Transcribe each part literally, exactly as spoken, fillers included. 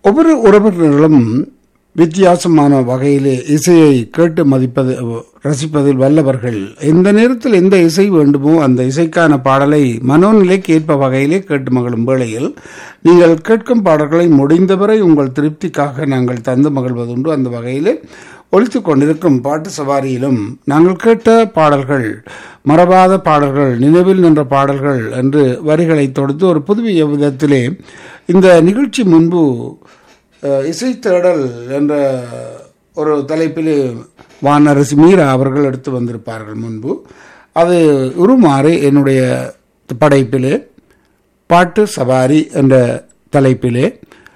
ஒவ்வொரு உறவினர்களும் வித்தியாசமான வகையிலே இசையை கேட்டு மதிப்பது ரசிப்பதில் வல்லவர்கள். எந்த நேரத்தில் எந்த இசை வேண்டுமோ அந்த இசைக்கான பாடலை மனோநிலைக்கு ஏற்ப வகையிலே கேட்டு மகிழும் வேளையில் நீங்கள் கேட்கும் பாடல்களை முடிந்தவரை உங்கள் திருப்திக்காக நாங்கள் தந்து மகிழ்வதுண்டு. அந்த வகையிலே ஒலித்து கொண்டிருக்கும் பாட்டு சவாரியிலும் நாங்கள் கேட்ட பாடல்கள் மறவாத பாடல்கள், நினைவில் நின்ற பாடல்கள் என்று வரிகளை தொடுத்து ஒரு புதுவிய விதத்திலே இந்த நிகழ்ச்சி முன்பு இசை தேடல் என்ற ஒரு தலைப்பில் வானரசி மீரா அவர்கள் எடுத்து வந்திருப்பார்கள் முன்பு. அது உருமாறி என்னுடைய படைப்பிலே பாட்டு சவாரி என்ற தலைப்பிலே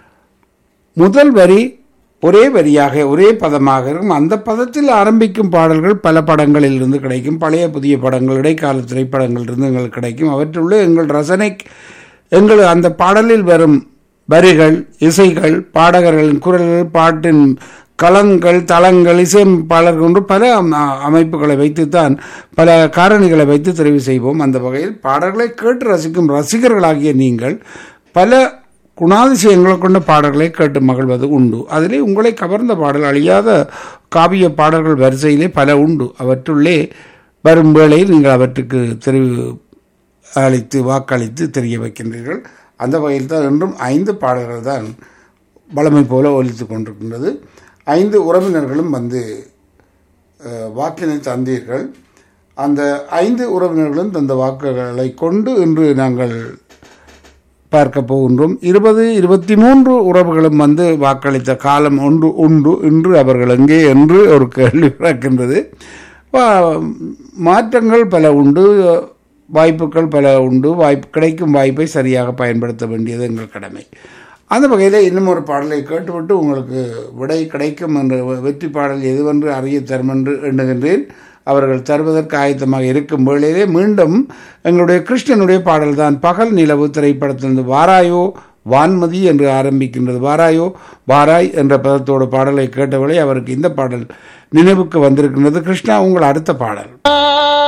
முதல் வரி ஒரே வரியாக ஒரே பதமாக இருக்கும். அந்த பதத்தில் ஆரம்பிக்கும் பாடல்கள் பல படங்களில் இருந்து கிடைக்கும். பழைய புதிய படங்கள், இடைக்கால திரைப்படங்களிலிருந்து எங்களுக்கு கிடைக்கும். அவற்றுள்ள எங்கள் ரசனை, எங்கள் அந்த பாடலில் வரும் வரிகள், இசைகள், பாடகர்களின் குரல்கள், பாட்டின் களங்கள், தளங்கள், இசையமைப்பாளர்கள் கொண்டு பல அமைப்புகளை வைத்துத்தான், பல காரணிகளை வைத்து தெரிவு செய்வோம். அந்த வகையில் பாடல்களை கேட்டு ரசிக்கும் ரசிகர்களாகிய நீங்கள் பல குணாதிசயங்களை கொண்ட பாடல்களை கேட்டு மகிழ்வது உண்டு. அதிலே உங்களை கவர்ந்த பாடல், அழியாத காவிய பாடல்கள் வரிசையிலே பல உண்டு. அவற்றுள்ளே வரும் வேளையில் நீங்கள் அவற்றுக்கு தெரிவு அளித்து வாக்களித்து தெரிய வைக்கின்றீர்கள். அந்த வகையில் தான் என்றும் ஐந்து பாடல்கள் தான் வளமை போல ஒலித்து கொண்டிருக்கின்றது. ஐந்து உறவினர்களும் வந்து வாக்கினை தந்தீர்கள். அந்த ஐந்து உறவினர்களும் தந்த வாக்குகளை கொண்டு இன்று நாங்கள் பார்க்க போகின்றோம். இருபது இருபத்தி மூன்று உறவுகளும் வந்து வாக்களித்த காலம் ஒன்று உண்டு. இன்று அவர்கள் எங்கே என்று ஒரு கேள்வி பிறக்கின்றது. மாற்றங்கள் பல உண்டு, வாய்ப்புகள் பல உண்டு. வாய்ப்பு கிடைக்கும் வாய்ப்பை சரியாக பயன்படுத்த வேண்டியது எங்கள் கடமை. அந்த வகையில் இன்னும் ஒரு பாடலை கேட்டுவிட்டு உங்களுக்கு விடை கிடைக்கும் என்ற வெற்றி பாடல் எதுவென்று அறிய தரும் என்று எண்ணுகின்றேன். அவர்கள் தருவதற்கு ஆயத்தமாக இருக்கும் வேளையிலே மீண்டும் எங்களுடைய கிருஷ்ணனுடைய பாடல் தான். பகல் நிலவு திரைப்படத்திலிருந்து வாராயோ வான்மதி என்று ஆரம்பிக்கின்றது. வாராயோ வாராய் என்ற பதத்தோடு பாடலை கேட்டவளை அவருக்கு இந்த பாடல் நினைவுக்கு வந்திருக்கின்றது. கிருஷ்ணா, உங்கள் அடுத்த பாடல்.